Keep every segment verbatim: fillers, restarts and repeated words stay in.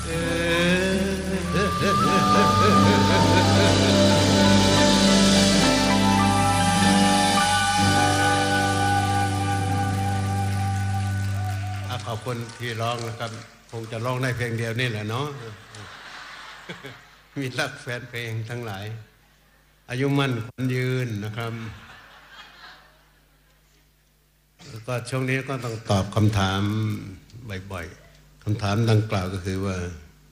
ขอบคุณที่ร้องนะครับคงจะร้องได้เพลงเดียวนี่แหละเนาะมีรักแฟนเพลงทั้งหลายอายุมั่นขวัญยืนนะครับแล้วก็ช่วงนี้ก็ต้องตอบคำถามบ่อยๆคำถามดังกล่าวก็คือว่า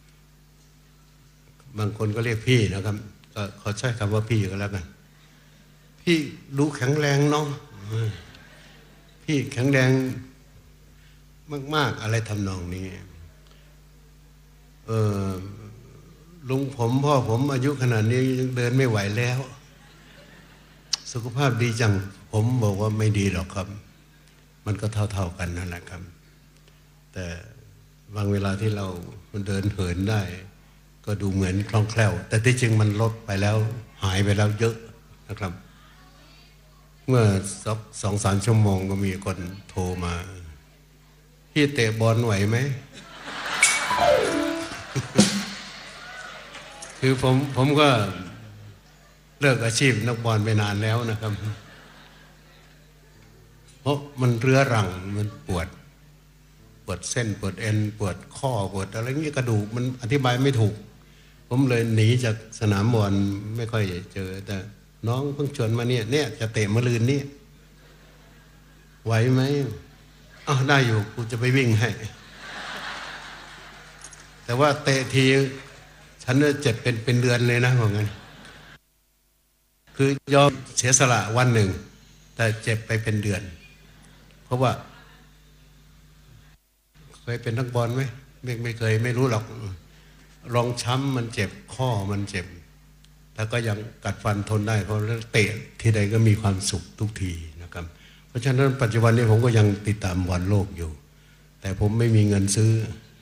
บางคนก็เรียกพี่นะครับก็ขอใช้คำว่าพี่ก็แล้วกันพี่ดูแข็งแรงเนาะพี่แข็งแรงมากๆอะไรทำนองนี้เออลุงผมพ่อผมอายุขนาดนี้ยังเดินไม่ไหวแล้วสุขภาพดีจังผมบอกว่าไม่ดีหรอกครับมันก็เท่าๆกันนั่นแหละครับแต่บางเวลาที่เราเดินเหินได้ก็ดูเหมือนคล่องแคล่วแต่ที่จริงมันลดไปแล้วหายไปแล้วเยอะนะครับเมื่อสักสองสามชั่วโมงก็มีคนโทรมาพี่เตะบอลไหวไหม คือผมผมก็เลิกอาชีพนักบอลไปนานแล้วนะครับเพราะมันเรื้อรังมันปวดปวดเส้นปวดเอ็นปวดข้อปวดอะไรเงี้ยกระดูกมันอธิบายไม่ถูกผมเลยหนีจากสนามบอลไม่ค่อยเจอแต่น้องเพิ่งชวนมาเนี่ยเนี่ยจะเตะมะรืนนี่ไหวไหมอ้าวได้อยู่กูจะไปวิ่งให้แต่ว่าเตะทีฉันเนี่ยเจ็บเป็นเป็นเดือนเลยนะว่างั้นคือยอมเสียสละวันหนึ่งแต่เจ็บไปเป็นเดือนเพราะว่าเคยเป็นนักบอลไหมไม่ไม่เคยไม่รู้หรอกรองช้ำมันเจ็บข้อมันเจ็บแต่ก็ยังกัดฟันทนได้เพราะเตะที่ใดก็มีความสุขทุกทีนะครับเพราะฉะนั้นปัจจุบันนี้ผมก็ยังติดตามบอลโลกอยู่แต่ผมไม่มีเงินซื้อ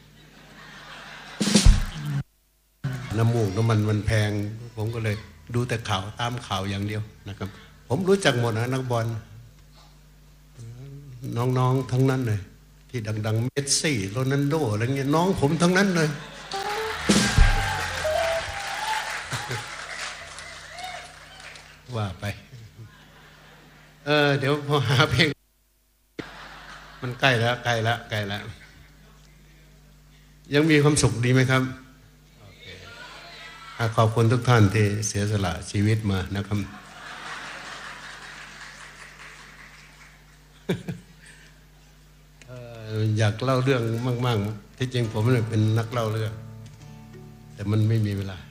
น้ำมูกน้ำมันมันแพงผมก็เลยดูแต่ข่าวตามข่าวอย่างเดียวนะครับผมรู้จักหมดนะนักบอลน้องๆทั้งนั้นเลยที่ดังๆเมสซี่โรนัลโดอะไรเงี้ยน้องผมทั้งนั้นเลยว่าไปเออเดี๋ยวพอหาเพลงมันใกล้แล้วใกล้แล้วใกล้แล้วยังมีความสุขดีไหมครับขอบคุณทุกท่านที่เสียสละชีวิตมานะครับอยากเล่าเรื่องมากๆที่จริงผมเนี่ยเป็นนักเล่าเรื่องแต่มันไม่มีเวลา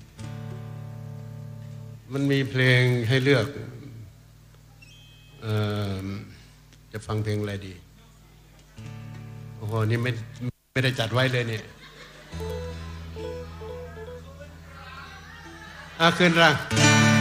มันมีเพลงให้เลือกเอ่อจะฟังเพลงอะไรดีโอ้โหนี่ไม่ไม่ได้จัดไว้เลยเนี่ยอาคืนรัง